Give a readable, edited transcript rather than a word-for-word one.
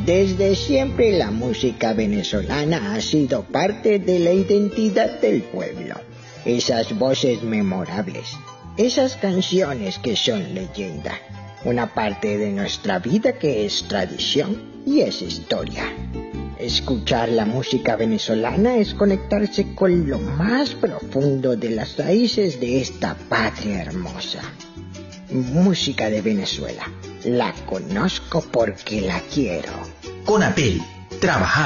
Desde siempre la música venezolana ha sido parte de la identidad del pueblo. Esas voces memorables, esas canciones que son leyenda, una parte de nuestra vida que es tradición y es historia. Escuchar la música venezolana es conectarse con lo más profundo de las raíces de esta patria hermosa. Música de Venezuela. La conozco porque la quiero. Conapel. Trabajar